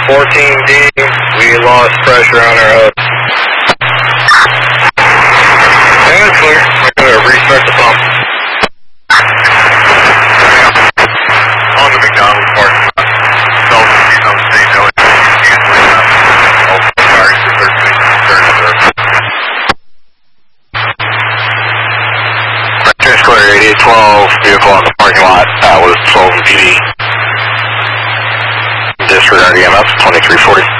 14D, we lost pressure on our hub. Yeah, it's clear. We're going to restart the pump. On the McDonald's parking lot. Dolphin, you know, stay doing canceling all the cars for 13 turns. Clear 8812, vehicle on the parking lot. That was 12 PD. Disregard EMS 2340.